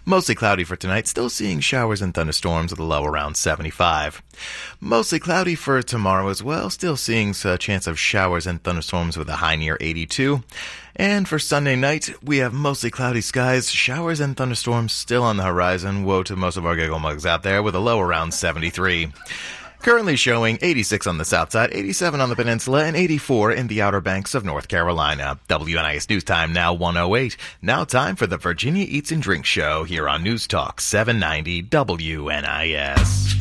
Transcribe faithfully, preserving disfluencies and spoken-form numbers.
Mostly cloudy for tonight, still seeing showers and thunderstorms with a low around seventy-five. Mostly cloudy for tomorrow as well, still seeing a chance of showers and thunderstorms with a high near eighty-two. And for Sunday night, we have mostly cloudy skies, showers and thunderstorms still on the horizon. Woe to most of our giggle mugs out there with a low around seventy-three. Currently showing eighty-six on the south side, eighty-seven on the peninsula, and eighty-four in the Outer Banks of North Carolina. W N I S News Time now one oh eight. Now time for the Virginia Eats and Drinks Show here on News Talk seven ninety W N I S.